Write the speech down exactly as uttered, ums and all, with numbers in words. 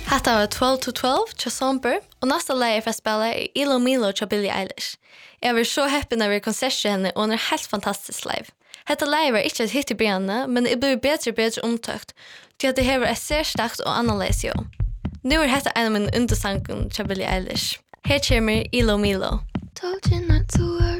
Hatta var twelve to twelve till Somber och nästa läge för att spela är Ilo Milo till Billie Eilish. Jag var så happy när vi konsertade henne och hon är helt fantastisk live. Detta läge var inte ett hit i benen, men det blir bättre och bättre omtökt till att det här var ett särskilt och annorlunda jo. Nu är detta en av min undersangen till Billie Eilish. Här kommer Ilo Milo. Told you not to worry.